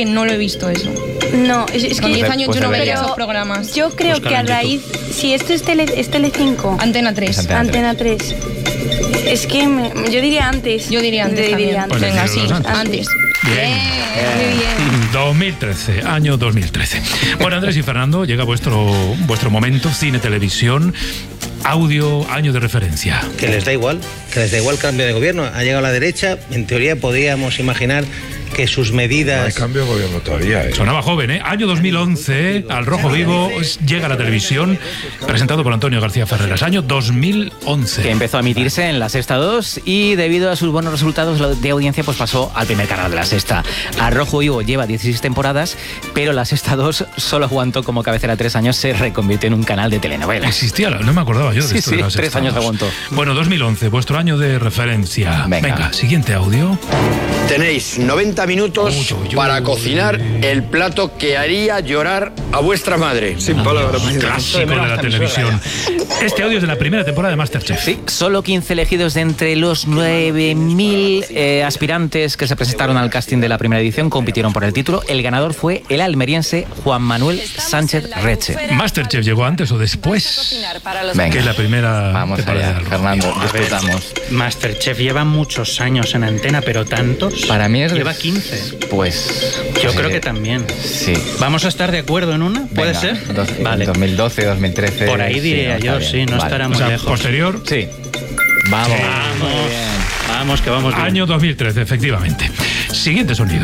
No lo he visto eso. No, es Con que 10 años pues yo no veía pero esos programas. yo creo Búscalo que a en YouTube. raíz... Si esto es Telecinco. Antena 3. Es Antena 3. Es que yo diría antes. Yo diría antes también. Pues Venga, sí, deciros antes. Bien. Muy bien. 2013, año 2013. Bueno, Andrés y Fernando, llega vuestro momento, cine, televisión, audio, año de referencia. Que les da igual el cambio de gobierno. Ha llegado la derecha, en teoría podíamos imaginar que sus medidas... No hay cambio de gobierno todavía, ¿eh? Sonaba joven, ¿eh? Año 2011, Al Rojo Vivo llega a la televisión, presentado por Antonio García Ferreras. Año 2011. Que empezó a emitirse en La Sexta 2 y debido a sus buenos resultados de audiencia pues pasó al primer canal de La Sexta. Al Rojo Vivo lleva 16 temporadas, pero La Sexta 2 solo aguantó como cabecera 3 años, se reconvirtió en un canal de telenovelas. Existía, no me acordaba yo de esto. Sí, de las 3 años aguantó. Bueno, 2011, vuestro año de referencia. Venga. Siguiente audio. Tenéis 90 minutos para cocinar el plato que haría llorar a vuestra madre. Sin palabras. Clásico de la televisión. Este audio es de la primera temporada de MasterChef. Sí, solo 15 elegidos de entre los 9.000 aspirantes que se presentaron al casting de la primera edición compitieron por el título. El ganador fue el almeriense Juan Manuel Sánchez Reche. ¿MasterChef llegó antes o después Venga. que la primera Vamos temporada allá, de Al Rojo Fernando, Vivo? disfrutamos. Masterchef lleva muchos años en antena, pero tantos. Para mí es... Lleva 15. Pues... Yo creo que también. Sí. ¿Vamos a estar de acuerdo en una? ¿Puede Venga, ser? Vale. 2012, 2013... Por ahí diría sí, yo, está sí, bien. no Vale. estará O muy sea, lejos. posterior, Sí. Vamos. Sí. Muy bien. Vamos, que vamos bien. año 2013, efectivamente. Siguiente sonido.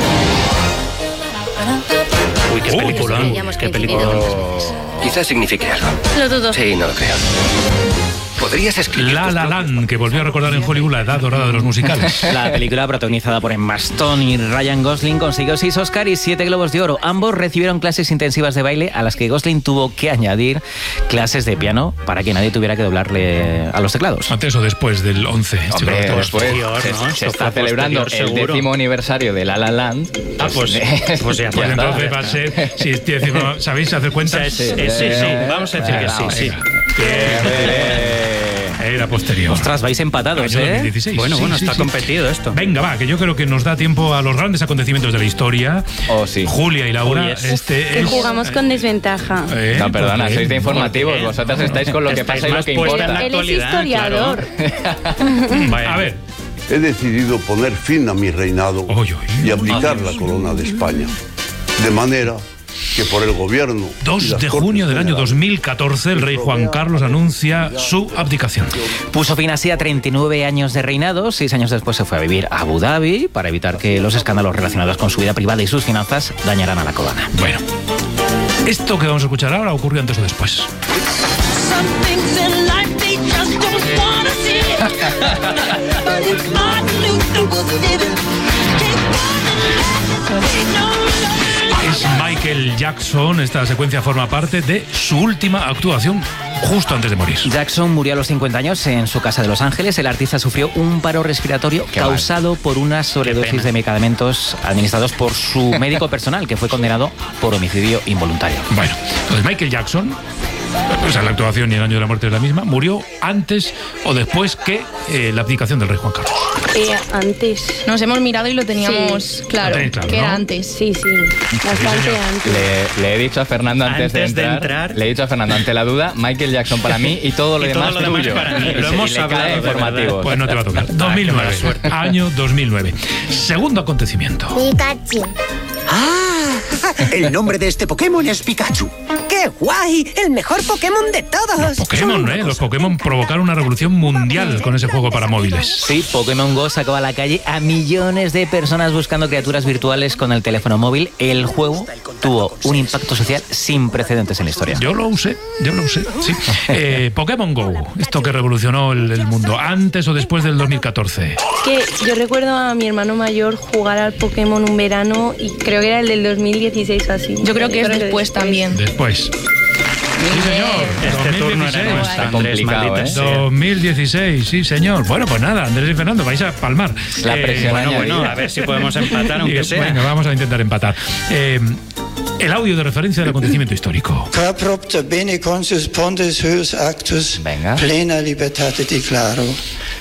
Uy, qué peliculón. Qué peliculón. Quizás signifique algo. Lo dudo. Sí, no lo creo. ¿Podrías escribir? La La Land, que volvió a recordar en Hollywood la edad dorada de los musicales. La película, protagonizada por Emma Stone y Ryan Gosling, consiguió 6 Oscar y 7 Globos de Oro. Ambos recibieron clases intensivas de baile a las que Gosling tuvo que añadir clases de piano para que nadie tuviera que doblarle a los teclados. Antes o después del 11. Hombre, Seguro. después posterior, se, ¿no? se Esto está fue celebrando posterior, el seguro. 10º aniversario de La La Land. Ah, pues ya Pues está. entonces va a ser, si decimos, ¿sabéis hacer cuentas? Sí, vamos a decir que sí, sí. Era posterior. Ostras, vais empatados, Año ¿eh? 2016. Bueno, Sí, bueno, sí, está sí. competido esto. Venga, va, que yo creo que nos da tiempo a los grandes acontecimientos de la historia. Oh, sí. Julia y Laura, Oh, yes. este Que es... jugamos con desventaja. No, perdona, ¿por qué? sois de informativos. ¿Por qué? Vosotras estáis con lo que Estáis pasa y lo más que puesta en importa. la Él es actualidad, historiador. Bueno. A ver. He decidido poner fin a mi reinado Oy, oy. y abdicar la corona de España. De manera que por el gobierno... y 2 las de Cortes junio del año Generales 2014, el rey Juan Carlos anuncia su abdicación. Puso fin así a 39 años de reinado. 6 años después se fue a vivir a Abu Dhabi para evitar que los escándalos relacionados con su vida privada y sus finanzas dañaran a la corona. Bueno, esto que vamos a escuchar ahora ocurrió antes o después. Es Michael Jackson. Esta secuencia forma parte de su última actuación justo antes de morir. Jackson murió a los 50 años en su casa de Los Ángeles. El artista sufrió un paro respiratorio causado por una sobredosis de medicamentos administrados por su médico personal, que fue condenado por homicidio involuntario. Bueno, entonces Michael Jackson, o sea, la actuación y el año de la muerte es la misma, murió antes o después que la abdicación del rey Juan Carlos. Antes. Nos hemos mirado y lo teníamos Sí. claro, Lo tenéis claro, que ¿no? era antes. Sí, bastante señor. antes. Le he dicho a Fernando antes de Antes de entrar, entrar. le he dicho a Fernando ante la duda, Michael Jackson para mí y todo lo Y todo demás lo demás tuyo. para mí. Y Lo se- hemos y le hablado, cae de verdad. informativos. Pues no te va a tocar. 2009, año 2009. Segundo acontecimiento. Pikachu. ¡Ah! El nombre de este Pokémon es Pikachu. ¡Qué guay! ¡El mejor Pokémon de todos! Pokémon, Los Pokémon provocaron una revolución mundial con ese juego para móviles. Sí, Pokémon Go sacó a la calle a millones de personas buscando criaturas virtuales con el teléfono móvil. El juego tuvo un impacto social sin precedentes en la historia. Yo lo usé, sí. Pokémon Go, esto que revolucionó el mundo, antes o después del 2014. Es que yo recuerdo a mi hermano mayor jugar al Pokémon un verano y creo que era el del 2016 o así. Yo creo que es después también. Después. Sí, señor. Este turno 2016. era nuestro, Andrés, complicado, maldita ¿eh? sea. 2016, sí, señor. Bueno, pues nada, Andrés y Fernando, vais a palmar. La presión Bueno, añadida. a ver si podemos empatar, aunque sea. Venga, vamos a intentar empatar. El audio de referencia del acontecimiento histórico. Propter bene consus pontes huius actus Venga. plena libertate declaro.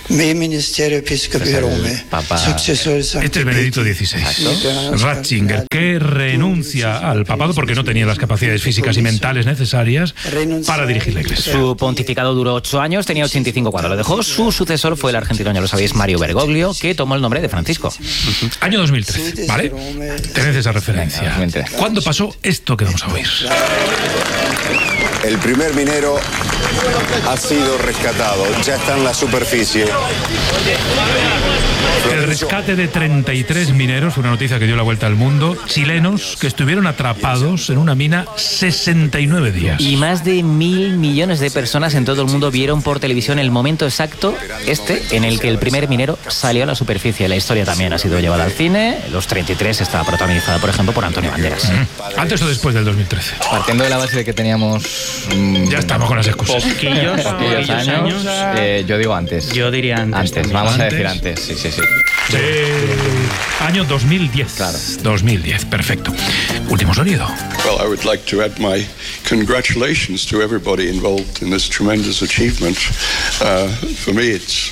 Este es Benedicto XVI. Ratzinger, que renuncia al papado porque no tenía las capacidades físicas y mentales necesarias para dirigir la Iglesia. Su pontificado duró 8 años, tenía 85 cuando lo dejó. Su sucesor fue el argentino, ya lo sabéis, Mario Bergoglio, que tomó el nombre de Francisco. Año 2013, ¿vale? Tened esa referencia. ¿Cuándo pasó esto que vamos a oír? El primer minero ha sido rescatado, ya está en la superficie. El rescate de 33 mineros fue una noticia que dio la vuelta al mundo. Chilenos que estuvieron atrapados en una mina 69 días. Y más de 1.000 millones de personas en todo el mundo vieron por televisión el momento exacto, en el que el primer minero salió a la superficie. La historia también ha sido llevada al cine. Los 33 estaba protagonizada, por ejemplo, por Antonio Banderas. ¿Antes o después del 2013? Partiendo de la base de que teníamos... ya estamos con las excusas. Poquillos años. Yo digo antes. Yo diría antes. Vamos a decir antes. Sí. Año 2010. Claro. 2010, perfecto. Último sonido. Well, I would like to add my congratulations to everybody involved in this tremendous achievement. For me, it's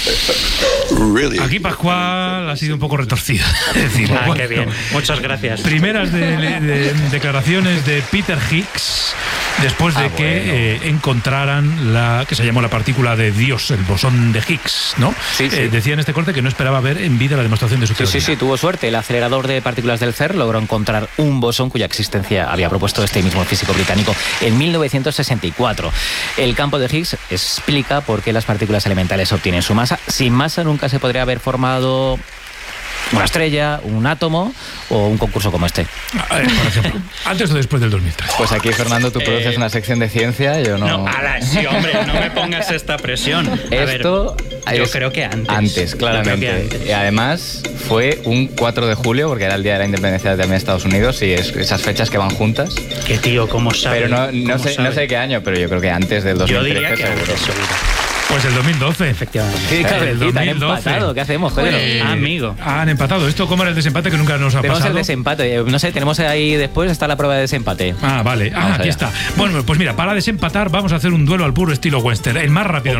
really... Aquí Pascual ha sido un poco retorcido. Es decir, qué bien. Muchas gracias. Primeras declaraciones de Peter Higgs después de que encontraran la que se llamó la partícula de Dios, el bosón de Higgs, ¿no? Sí. Decía en este corte que no esperaba ver en vida la demostración de su teoría. Sí, tuvo suerte. El acelerador de partículas del CERN logró encontrar un bosón cuya existencia había propuesto este mismo físico británico en 1964. El campo de Higgs explica por qué las partículas elementales obtienen su masa. Sin masa nunca se podría haber formado una estrella, un átomo o un concurso como este. Por ejemplo, ¿antes o después del 2003? Pues aquí, Fernando, tú produces una sección de ciencia, yo no... Sí, hombre, no me pongas esta presión. Yo creo que antes. Antes, claramente. Y además fue un 4 de julio, porque era el día de la independencia también de Estados Unidos, y es esas fechas que van juntas. Qué tío, ¿cómo sabe? Pero no sé qué año, pero yo creo que antes del 2013. Yo diría que seguro. Pues el 2012. Efectivamente. Sí, el 2012. ¿Qué hacemos, Pedro? Amigo. Han empatado. ¿Esto cómo era el desempate que nunca nos ha tenemos pasado? El desempate. No sé, tenemos ahí después está la prueba de desempate. Vale. Aquí está. Bueno, pues mira, para desempatar vamos a hacer un duelo al puro estilo western. El más rápido en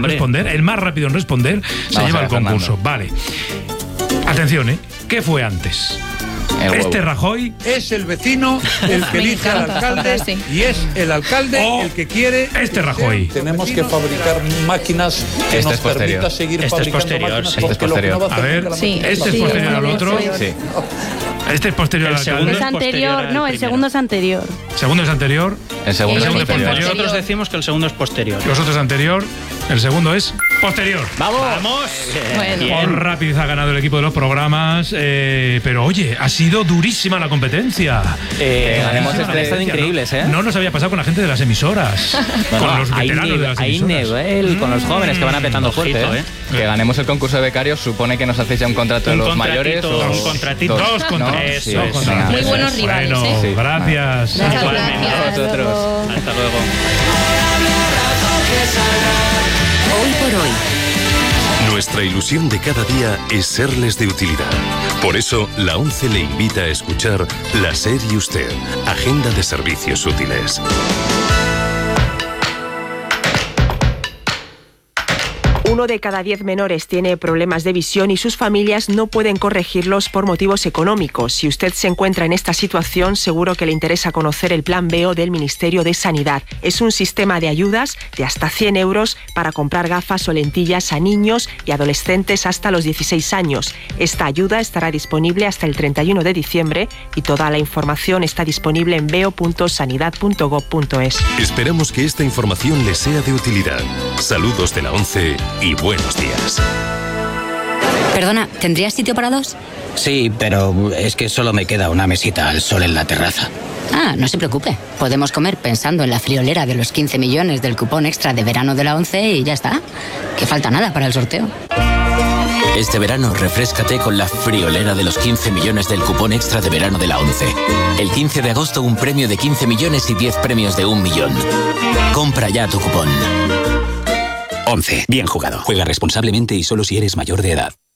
responder se lleva el concurso. Vale. Atención, ¿qué fue antes? Este Rajoy es el vecino el que elige al alcalde y es el alcalde el que quiere este Rajoy. Tenemos que fabricar máquinas que nos permita seguir fabricando máquinas. Este es posterior. A ver, este es posterior al otro. Sí. Este es posterior al alcalde. Es anterior, no, el segundo es anterior. Segundo es anterior. El segundo es posterior. Nosotros decimos que el segundo es posterior. Nosotros es anterior. El segundo es posterior. ¡Vamos! Por rapidez ha ganado el equipo de los programas, pero oye, ha sido durísima la competencia. Ganemos han estado increíbles, ¿eh? No nos había pasado con la gente de las emisoras, con los veteranos de las emisoras. Hay nivel con los jóvenes que van apretando fuerte. Que ganemos el concurso de becarios supone que nos hacéis ya un contrato de los mayores. Un contratito. Dos contratos. Eso es. Muy buenos rivales, bueno, ¿eh? Gracias. Igualmente. A vosotros. Hasta luego. Hoy por hoy. Nuestra ilusión de cada día es serles de utilidad. Por eso, la ONCE le invita a escuchar La Serie Usted, Agenda de Servicios Útiles. Uno de cada 10 menores tiene problemas de visión y sus familias no pueden corregirlos por motivos económicos. Si usted se encuentra en esta situación, seguro que le interesa conocer el Plan BEO del Ministerio de Sanidad. Es un sistema de ayudas de hasta 100 euros para comprar gafas o lentillas a niños y adolescentes hasta los 16 años. Esta ayuda estará disponible hasta el 31 de diciembre y toda la información está disponible en beo.sanidad.gov.es. Esperamos que esta información les sea de utilidad. Saludos de la ONCE y buenos días. Perdona, ¿tendrías sitio para dos? Sí, pero es que solo me queda una mesita al sol en la terraza. Ah, no se preocupe. Podemos comer pensando en la friolera de los 15 millones del cupón extra de verano de la ONCE y ya está. Que falta nada para el sorteo. Este verano refréscate con la friolera de los 15 millones del cupón extra de verano de la ONCE. El 15 de agosto un premio de 15 millones y 10 premios de 1 millón. Compra ya tu cupón. ONCE. Bien jugado. Juega responsablemente y solo si eres mayor de edad.